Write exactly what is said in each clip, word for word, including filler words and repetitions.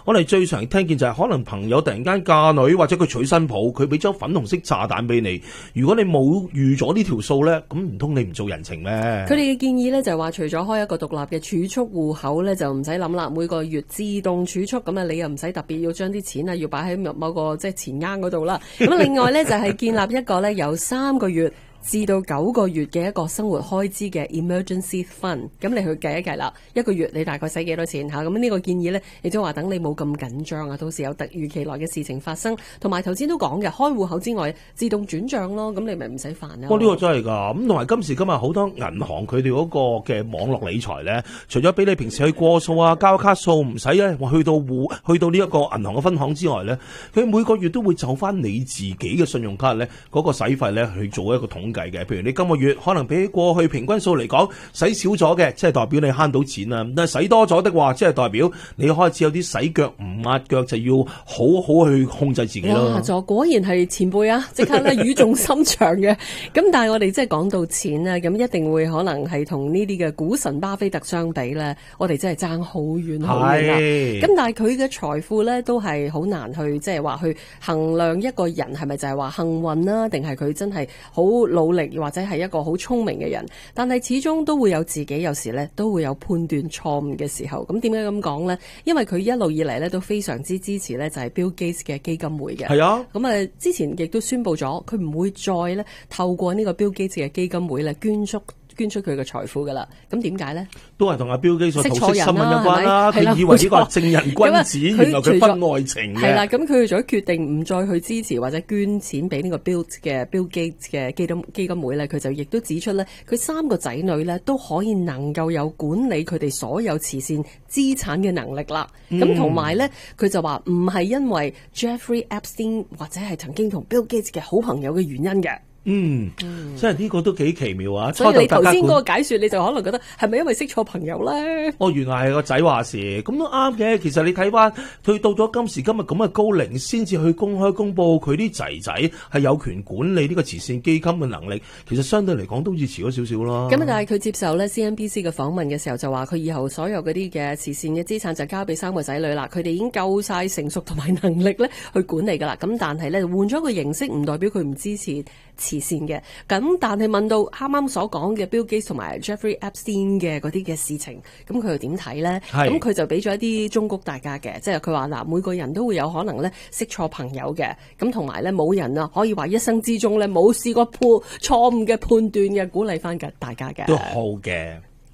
我哋最常聽見就係可能朋友突然間嫁女或者佢娶新抱，佢俾張粉紅色炸彈俾你。如果你冇預咗呢條數咧，咁唔通你唔做人情咩？ 佢哋嘅建議咧就係話，除咗開一個獨立嘅儲蓄戶口咧，就唔使諗啦，每個月自動儲蓄，咁啊你又唔使特別要將啲錢啊要擺喺某個即係錢罌嗰度啦。咁另外咧就係建立一個咧有三個月至到九個月嘅一個生活開支嘅 emergency fund， 咁你去計一計啦，一個月你大概使幾多錢吓？咁呢個建議呢，亦都話等你冇咁緊張啊，到時有突如其來嘅事情發生，同埋頭先都講嘅開戶口之外，自動轉賬咯，咁你咪唔使煩啊。 哇，呢個真係噶，咁同埋今時今日好多銀行佢哋嗰個嘅網絡理財呢，除咗俾你平時去過數啊、交卡數唔使咧，話去到戶去到呢一個銀行嘅分行之外呢，佢每個月都會就翻你自己嘅信用卡呢嗰個使費呢去做一個統計嘅。譬如你今個月可能比過去平均數嚟講使少咗嘅，即係代表你慳到錢啦。但係使多咗的話，即係代表你開始有啲洗腳唔抹腳，就要好好去控制自己咯。 哇！就果然係前輩啊，即刻咧語重心長嘅。咁但係我哋即係講到錢啊，咁一定會可能係同呢啲嘅股神巴菲特相比咧，我哋真係爭好遠好遠啦。咁但係佢嘅財富咧都係好難去即係話去衡量一個人係咪就係話幸運啦，定係佢真係好努力。或者係一個好聰明嘅人，但係始終都會有自己有時咧都會有判斷錯誤嘅時候。咁點解咁講呢？因為佢一路以嚟咧都非常之支持咧就係 Bill Gates 嘅基金會嘅。 係啊， 咁啊之前亦都宣布咗，佢唔會再咧透過呢個 Bill Gates 嘅基金會咧捐出捐出佢嘅財富噶啦。咁點解呢？都係同阿 Bill Gates 識錯人新聞有關啦。佢以為呢個係正人君子，原來佢分愛情嘅。 係啦，咁佢除咗決定唔再去支持或者捐錢俾呢個 Bill 嘅 Bill Gates 嘅基金基金會咧，佢就亦都指出咧，佢三個仔女咧都可以能夠有管理佢哋所有慈善資產嘅能力啦。咁同埋咧，佢就話唔係因為 Jeffrey Epstein 或者係曾經同 Bill Gates 嘅好朋友嘅原因嘅。 嗯，即係呢個都幾奇妙啊！ 所以你頭先嗰個解說，你就可能覺得係咪因為識錯朋友咧？ 哦，原來係個仔話事，咁都啱嘅。其實你睇翻佢到咗今時今日咁嘅高齡，先至去公開公佈佢啲仔仔係有權管理呢個慈善基金嘅能力，其實相對嚟講都好似遲咗少少啦。 咁但係佢接受咧 C N B C 嘅訪問嘅時候就話，佢以後所有嗰啲嘅慈善嘅資產就交俾三個仔女啦，佢哋已經夠晒成熟同埋能力咧去管理噶啦。咁但係咧換咗個形式，唔代表佢唔支持慈善嘅。咁但係問到啱啱所講嘅 Bill Gates 同埋 Jeffrey Epstein 嘅嗰啲嘅事情，咁佢又點睇咧？咁佢就俾咗一啲忠告大家嘅，即係佢話嗱，每個人都會有可能咧識錯朋友嘅，咁同埋咧冇人啊可以話一生之中咧冇試過判錯誤嘅判斷嘅，鼓勵翻嘅大家嘅。 都好嘅。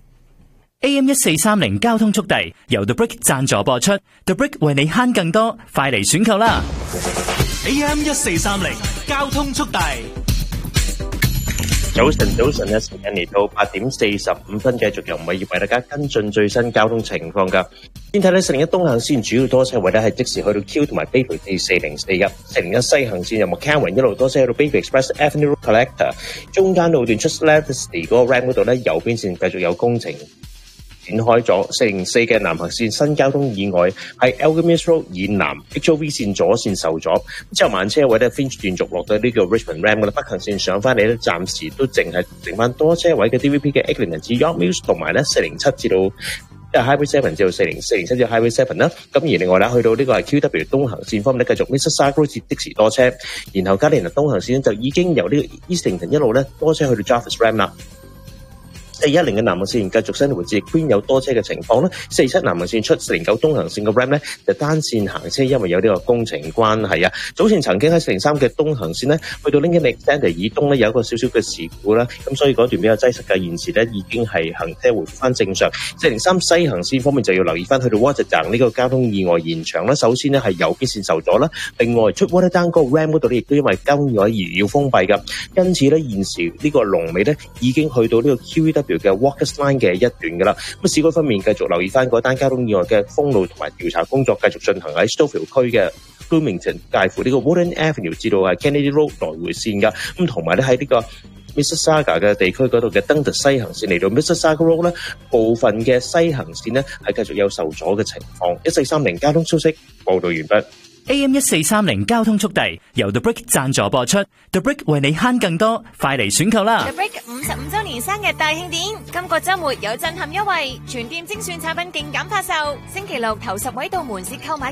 A M 一四三零交通速遞由 The Brick 贊助播出 ，The Brick 為你慳更多，快嚟選購啦 ！A M 一四三零交通速遞。 早晨，早晨啊！時間嚟到八點四十五分，繼續由偉業為大家跟進最新交通情況噶。先睇咧，四零一東行線主要多車位咧係即時去到 Q 同埋 Bayview T 四零四一，四零一西行線由 McCowan 一路多車去到 Bayview Express Avenue Road Collector， 中間路段出 Slattery 嗰個 ramp 嗰度咧，右邊線繼續有工程展開咗。四零四嘅南行線新交通意外係 Alchemist Road 以南 H O V 線左線受阻，之後慢車位咧 Finch 斷續落到呢個 Richmond Ram 嘅啦，北行線上翻嚟咧暫時都淨係剩翻多車位嘅 D V P 嘅 Eglinton 至 York Mills 同埋咧四零七至到即係 Highway Seven 至到四零四零七至 Highway Seven 啦。咁而另外咧去到呢個係 Q W 東行線方面咧繼續 Mississauga Road 至的士多車，然後加連東行線就已經由呢個 Eastington 一路咧多車去到 Jarvis Ram 啦。四一零嘅南行線繼續新會至 Queen 有多車嘅情況咧，四七南行線出四零九東行線嘅 Ram 咧就單線行車，因為有呢個工程關係啊。早前曾經喺四零三嘅東行線咧去到 Lincoln Extender 以東咧有一個少少嘅事故啦，咁所以嗰段比較擠塞嘅現時咧已經係行車回復翻正常。四零三西行線方面就要留意翻去到 Water 站呢個交通意外現場啦。首先咧係右邊線受阻啦，另外出 Water Down 嗰個 Ram 嗰度咧亦都因為交通意外而要封閉噶，因此咧現時呢個龍尾咧已經去到呢個 Q E W 嘅 Walkers Line 嘅一段噶啦。咁市區方面繼續留意翻嗰單交通意外嘅封路同埋調查工作繼續進行喺 Stouffville 區嘅 Bloomington 介乎呢個 Warden Avenue 至到係 Kennedy Road 來回線噶。咁同埋咧喺呢個 Mississauga 嘅地區嗰度嘅 Dundas 西行線嚟到 Mississauga Road 咧，部分嘅西行線咧係繼續有受阻嘅情況。一四三零交通消息報道完畢。 A M 一四三零交通速遞由 The Brick 贊助播出 ，The Brick 為你慳更多，快嚟選購啦 ！The Brick 五十五週年生日大慶典，今個週末有震撼優惠，全店精選產品勁減發售。星期六頭十位到門市購買